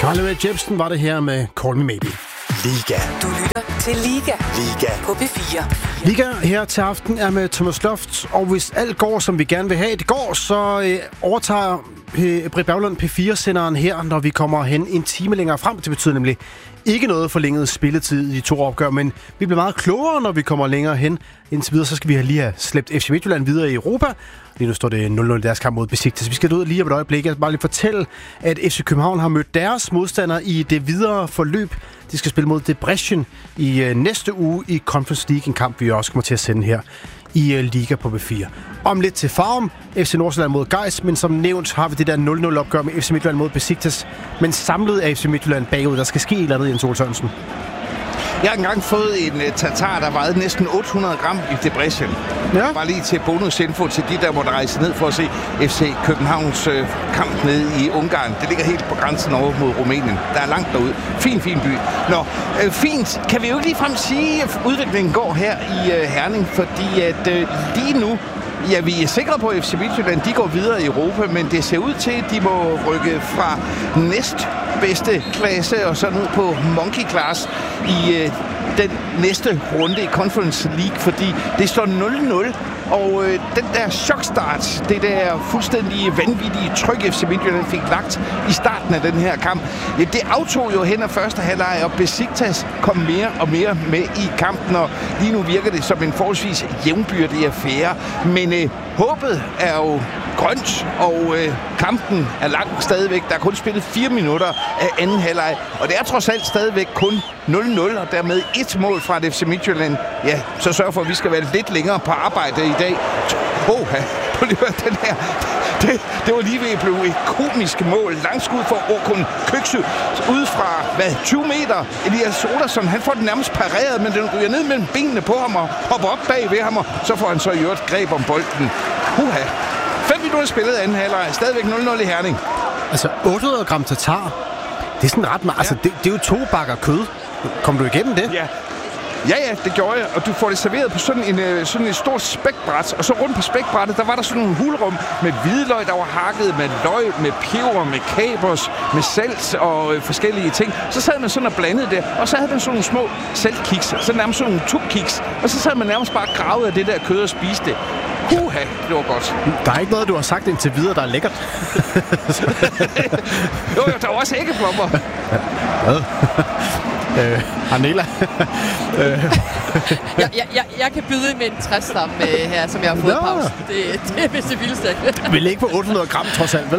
Carly Jepsen var det her med Call Me Maybe. Liga. Du lytter til Liga på P4. Liga her til aften er med Thomas Loft, og hvis alt går, som vi gerne vil have det går, så overtager Britt Berglund P4-senderen her, når vi kommer hen en time længere frem. Det betyder nemlig ikke noget forlænget spilletid i de to opgør, men vi bliver meget klogere, når vi kommer længere hen. Indtil videre, så skal vi lige have slæbt FC Midtjylland videre i Europa. Lige nu står det 0-0 i deres kamp mod Besiktas. Vi skal ud lige om et øjeblik. Jeg vil bare lige fortælle, at FC København har mødt deres modstandere i det videre forløb. De skal spille mod Debrecen i næste uge i Conference League, en kamp, vi også kommer til at sende her i Liga på B4. Om lidt til Farum, FC Nordsjælland mod Gais, men som nævnt har vi det der 0-0 opgør med FC Midtjylland mod Besiktas. Men samlet er FC Midtjylland bagud. Der skal ske et eller andet, Jens Ole Sørensen. Jeg har engang fået en tatar, der vejede næsten 800 gram i Debrecen. Ja. Bare lige til bonusinfo til de, der måtte rejse ned for at se FC Københavns kamp nede i Ungarn. Det ligger helt på grænsen over mod Rumænien. Der er langt derude. Fin by. Nå, fint. Kan vi jo ikke ligefrem sige, at udviklingen går her i Herning, fordi at lige nu, ja, vi er sikre på, at FC Midtjylland, de går videre i Europa, men det ser ud til, at de må rykke fra næstbedste klasse og så ned på monkey class i den næste runde i Conference League, fordi det står 0-0, og den der chokstart, det der fuldstændig vanvittige tryk, FC Midtjylland fik lagt i starten af den her kamp, det aftog jo hen ad første halvleg, og Besiktas kom mere og mere med i kampen, og lige nu virker det som en forholdsvis jævnbyrdig affære, men håbet er jo grønt, og kampen er langt stadigvæk. Der er kun spillet 4 minutter af anden halvleg, og det er trods alt stadigvæk kun 0-0, og dermed et mål fra et FC Midtjylland. Ja, så sørg for, at vi skal være lidt længere på arbejde i dag. Prøv lige at høre den her. Det var lige ved at blive et komisk mål. Langskud for Okun Köksü ude fra, 20 meter. Elias Oderson, han får den nærmest pareret, men den ryger ned mellem benene på ham og hopper op bag ved ham, og så får han så i øvrigt greb om bolden. 5 minutter spillet anden halvleg. Stadigvæk 0-0 i Herning. Altså 800 gram tatar. Det er sådan ret meget. Ja. Altså, det er jo 2 bakker kød. Kom du igennem det? Ja, det gjorde jeg, og du får det serveret på sådan et stort spækbræt, og så rundt på spækbrættet, der var der sådan nogle hulrum med hvidløg, der var hakket, med løg, med peber, med kapers, med salt og forskellige ting. Så sad man sådan og blandede det, og så havde man sådan nogle små saltkiks, så nærmest sådan nogle tubkiks, og så sad man nærmest bare gravet af det der kød og spiste det. Det var godt. Der er ikke noget, du har sagt indtil videre, der er lækkert. jo, der var også æggeplommer. Hvad? Arnela. jeg kan byde med en træstamme her, som jeg har fået pausen. Det er vist det vildeste. Vi ligger på 800 gram trods alt, vel?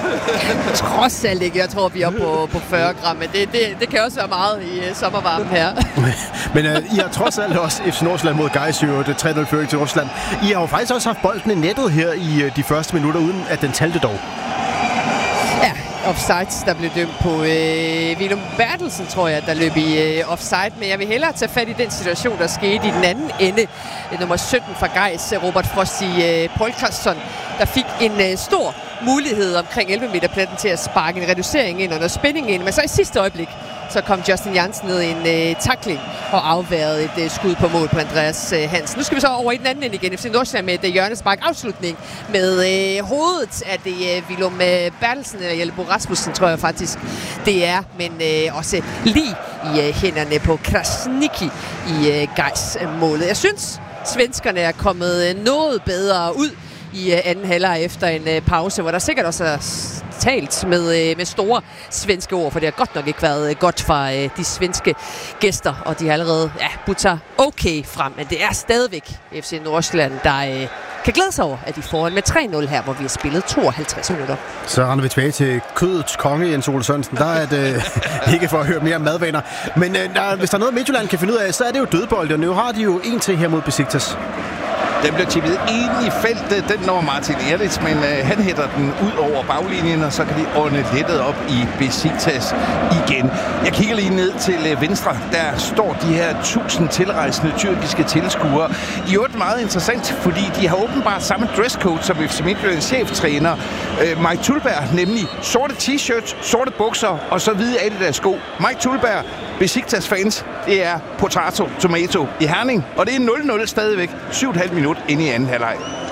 Trods alt ikke. Jeg tror, vi er på 40 gram, men det kan også være meget i sommervarmen her. Men I har trods alt også FC Nordsjælland mod Gais, det 3-0 føring til Nordsjælland. I har jo faktisk også haft bolden i nettet her i de første minutter, uden at den talte dog. Ja, offside, der blev dømt på Willum Bertelsen, tror jeg, der løb i offside. Men jeg vil hellere tage fat i den situation, der skete i den anden ende. Nummer 17 fra Gais, Robert Frosty Polkarsson, der fik en stor mulighed omkring 11 meter platten til at sparke en reducering ind og noget spænding ind. Men så i sidste øjeblik, så kom Justin Jansen ned i en tackling og afværede et skud på mål på Andreas Hansen. Nu skal vi så over i den anden ende igen. FC Nordsjælland med et hjørnespark afslutning med hovedet af det Willum Bertelsen, eller Jelbo Rasmussen, tror jeg faktisk det er. Men også lige i hænderne på Krasniqi i Gais-målet. Jeg synes, svenskerne er kommet noget bedre ud i anden halvleg efter en pause, hvor der sikkert også er talt med store svenske ord, for det har godt nok ikke været godt fra de svenske gæster, og de har allerede butter okay frem, men det er stadigvæk FC Nordsjælland, der kan glæde sig over, at de får med 3-0 her, hvor vi har spillet 52 minutter. Så render vi tilbage til kødets konge, Jens Ole Sørensen. Der er det ikke for at høre mere om madvaner. Men hvis der er noget, Midtjylland kan finde ud af, så er det jo dødbold, og nu har de jo en til her mod Besiktas. Den bliver tippet ind i feltet. Den når Martin Ehrlich, men han hætter den ud over baglinjen, og så kan de ånde lettet op i Besiktas igen. Jeg kigger lige ned til venstre. Der står de her 1000 tilrejsende tyrkiske tilskuere. I øvrigt meget interessant, fordi de har åbenbart samme dresscode som FC Midtjyllands cheftræner Mike Tulberg, nemlig sorte t-shirts, sorte bukser og så hvide Adidas sko. Mike Tulberg, Besiktas fans, det er potato, tomato i Herning, og det er 0-0 stadigvæk. 7,5 minutter inde i anden halvleg.